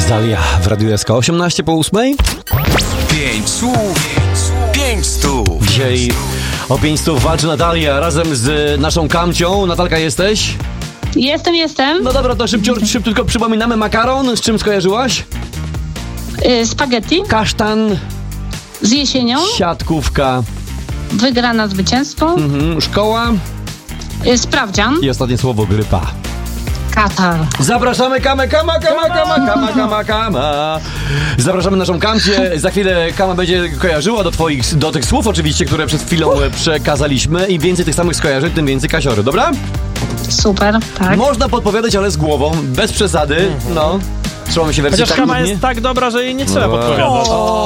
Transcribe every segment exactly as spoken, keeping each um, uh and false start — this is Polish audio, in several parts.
Dalia w Radiu S K. osiemnaście po ósmej. Pięć słów, pięć stów. Dzisiaj o pięć stów walczy Natalia razem z naszą Kamcią. Natalka, jesteś? Jestem, jestem. No dobra, to szybciutko, szybciutko przypominamy. Makaron, z czym skojarzyłaś? Y, spaghetti Kasztan, z jesienią. siatkówka, Wygrana zwycięstwo. mhm. Szkoła Y, sprawdzian. i ostatnie słowo grypa. Katar. Zapraszamy Kamę, Kama, Kama, Kama, Kama, Kama, Kama. Zapraszamy naszą Kamcię. Za chwilę Kama będzie kojarzyła do twoich, do tych słów oczywiście, które przed chwilą przekazaliśmy. Im więcej tych samych skojarzeń, tym więcej kasiory, dobra? Super, tak. Można podpowiadać, ale z głową, bez przesady. No, trzymamy się wersji. Chociaż Kama jest tak dobra, że jej nie trzeba podpowiadać.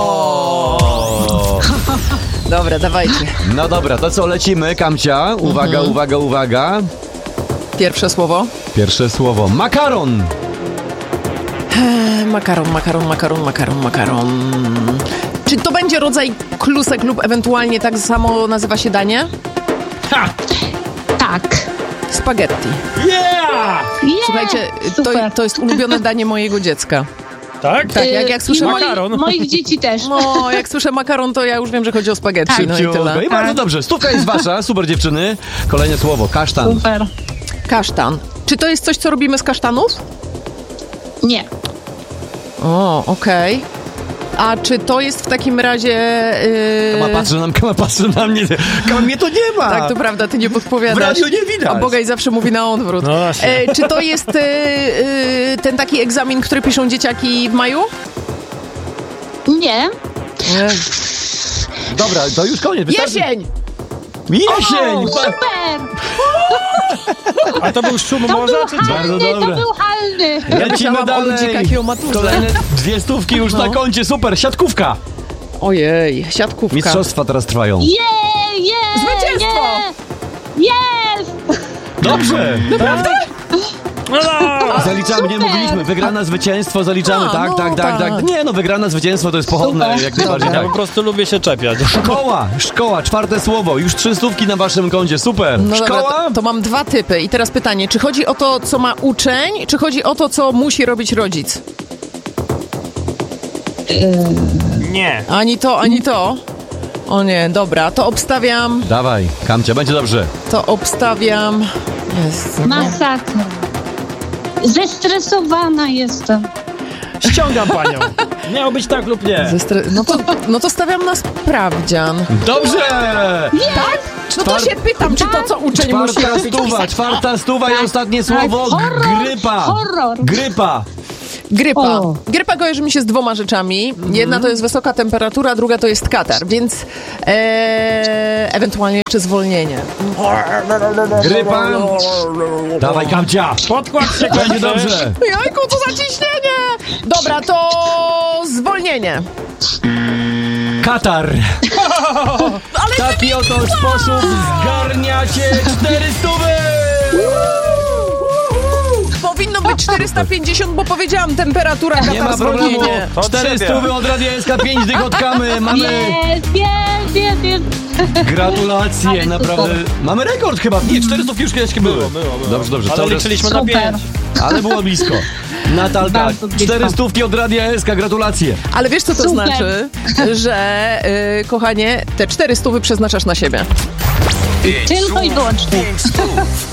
Dobra, dawajcie. No dobra, to co, lecimy, Kamcia. Uwaga, Mhm. uwaga, uwaga. Pierwsze słowo. Pierwsze słowo. Makaron. E, makaron, makaron, makaron, makaron, makaron. Czy to będzie rodzaj klusek lub ewentualnie tak samo nazywa się danie? Ha! Tak. Spaghetti. Yeah! Yeah! Słuchajcie, to, Super. to jest ulubione danie mojego dziecka. Tak? Tak, jak, jak Y, słyszę i moi- makaron. Moich dzieci też. No, jak słyszę makaron, to ja już wiem, że chodzi o spaghetti. Tak. No i tyle. I bardzo dobrze. Stówka jest wasza. Super, dziewczyny. Kolejne słowo. Kasztan. Super. Kasztan. Czy to jest coś, co robimy z kasztanów? Nie. O, okej. A czy to jest w takim razie... Yy... Kama patrzy na mnie, Kama patrzy na mnie. Kama, mnie to nie ma. Tak, to prawda, ty nie W podpowiadasz. radiu nie widać. A Bogaj zawsze mówi na odwrót. No właśnie. E, czy to jest e, e, ten taki egzamin, który piszą dzieciaki w maju? Nie. E, Dobra, to już koniec. Wystarczy. jesień! Jesień! O, Ba- Super. A to był szum To morza, był czy co? Bardzo halny, to dobre. był halny. Lecimy myślałam o dalej. ludzikach i o maturze. Kolejne dwie stówki już No. na koncie. Super. Siatkówka. Ojej, siatkówka. Mistrzostwa teraz trwają. Je, je, Zwycięstwo. je. Jest. Dobrze. Naprawdę? No, no. Zaliczamy, nie Super. mówiliśmy. Wygrana zwycięstwo, zaliczamy. A, tak, no tak, tak, tak. tak. Nie no, wygrana zwycięstwo to jest pochodne. Super. Jak najbardziej Ja tak. po prostu lubię się czepiać. Szkoła, szkoła, czwarte słowo. Już trzy stówki na waszym koncie. Super. No dobra, Szkoła? to, to mam dwa typy. I teraz pytanie, czy chodzi o to, co ma uczeń, czy chodzi o to, co musi robić rodzic? Nie. Ani to, ani to. O nie, dobra, to obstawiam, Dawaj, Kamcia, będzie dobrze. to obstawiam... Jest. Masakra. Zestresowana jestem. Ściągam panią. Miało być tak lub nie. Ze stre- no, to, no to stawiam na sprawdzian. Dobrze! No to się pytam, czy to, co uczeń musi Czwarta robić. stuwa, czwarta stuwa i ostatnie słowo Horror, grypa. horror. Grypa. Grypa. O. Grypa kojarzy mi się z dwoma rzeczami. Jedna to jest wysoka temperatura, druga to jest katar, więc e, ewentualnie jeszcze zwolnienie. Grypa. Dawaj, Kamcia. Podkład się Będzie kończy. dobrze. Jajku, co za ciśnienie! Dobra, to zwolnienie. Katar. W taki oto sposób zgarniacie cztery stówy. Powinno być czterysta pięćdziesiąt, bo powiedziałam temperatura, katar, Nie ma problemu. zwolnienie. To Cztery ciebie. stówy od Radia S K, pięć dych od Kamy. Mamy Jest, jest, jest, jest. gratulacje, Ale naprawdę. Mamy rekord chyba. Nie, cztery stówki już kiedyś były. Było, było, było. Dobrze, dobrze. Ale cały czas- liczyliśmy na Super. pięć. Ale było blisko. Natalka, Bardzo blisko. cztery stówki od Radia S K, gratulacje. Ale wiesz, co to Super. znaczy? Że, y, kochanie, te cztery stówy przeznaczasz na siebie. Tylko i wyłącznie. Pięć stów.